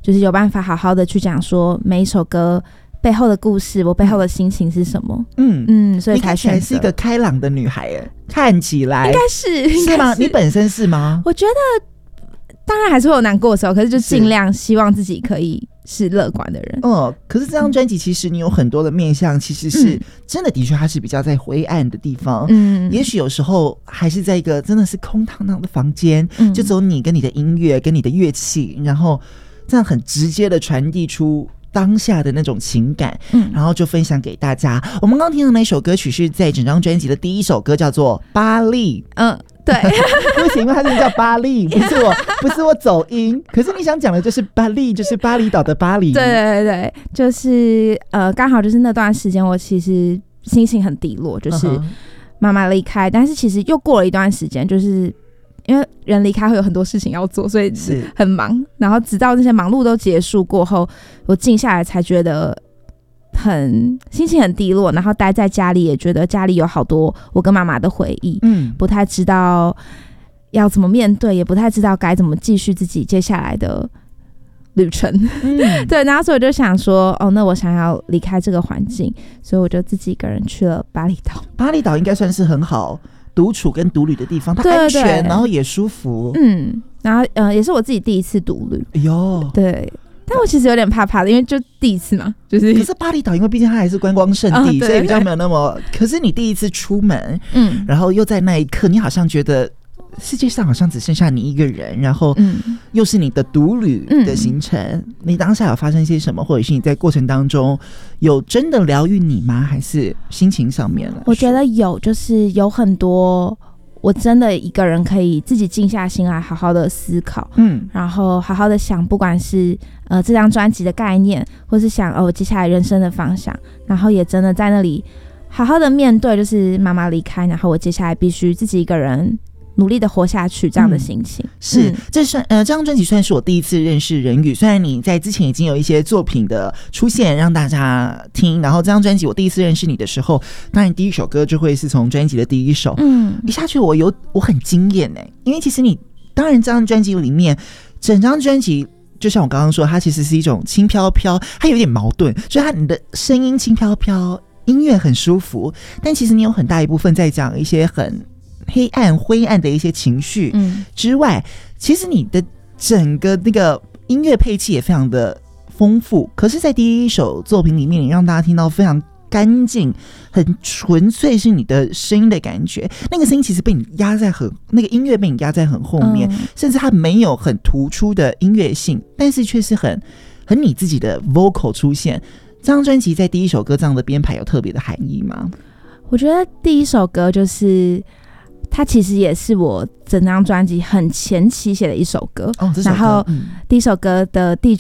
就是有办法好好的去讲说每一首歌背后的故事，我背后的心情是什么。所以才选择。 你看起来是一个开朗的女孩耶，看起来应该是吗？你本身是吗？ 我觉得当然还是会有难过的时候，可是就尽量希望自己可以是乐观的人。 可是这张专辑其实你有很多的面向，其实是真的确它是比较在灰暗的地方。也许有时候还是在一个真的是空荡荡的房间，就只有你跟你的音乐跟你的乐器，然后这样很直接的传递出当下的那种情感，然后就分享给大家。我们刚听的那首歌曲是在整张专辑的第一首歌，叫做《巴黎》。 对， 为什么它是叫巴黎？不是我走音。可是你想讲的就是巴黎，就是巴厘岛的巴黎。 对对对，就是刚好就是那段时间，我其实心情很低落，就是妈妈离开，但是其实又过了一段时间，就是因为人离开会有很多事情要做，所以很忙。然后直到这些忙碌都结束过后，我静下来才觉得心情很低落，然后待在家里也觉得家里有好多我跟妈妈的回忆，不太知道要怎么面对，也不太知道该怎么继续自己接下来的旅程。对，然后所以我就想说，那我想要离开这个环境，所以我就自己一个人去了巴厘岛。 巴厘岛应该算是很好独处跟独旅的地方，它安全，对对，然后也舒服。 然后也是我自己第一次独旅。对。但我其实有点怕怕的，因为就第一次嘛，就是可是巴厘岛因为毕竟它还是观光胜地，所以比较没有那么。可是你第一次出门，然后又在那一刻，你好像觉得世界上好像只剩下你一个人，然后又是你的独旅的行程，你当下有发生些什么，或者是你在过程当中有真的疗愈你吗？还是心情上面了？ 我觉得有，就是有很多。我真的一个人可以自己静下心来好好的思考，然后好好的想，不管是这张专辑的概念，或是想我接下来人生的方向，然后也真的在那里好好的面对，就是妈妈离开，然后我接下来必须自己一个人努力的活下去这样的心情。 是，这张专辑算是我第一次认识人宇，虽然你在之前已经有一些作品的出现让大家听，然后这张专辑我第一次认识你的时候，当然第一首歌就会是从专辑的第一首，一下去我很惊艳耶，因为其实你当然这张专辑里面整张专辑就像我刚刚说，它其实是一种轻飘飘，它有点矛盾，所以你的声音轻飘飘，音乐很舒服，但其实你有很大一部分在讲一些很黑暗灰暗的一些情绪之外，其实你的整个那个音乐配器也非常的丰富，可是在第一首作品里面你让大家听到非常干净很纯粹是你的声音的感觉，那个声音其实被你压在那个音乐被你压在很后面，甚至它没有很突出的音乐性，但是却是很你自己的 vocal 出现。这张专辑在第一首歌这样的编排有特别的含义吗？ 我觉得第一首歌就是它其实也是我整张专辑很前期写的一首歌，然后第一首歌的第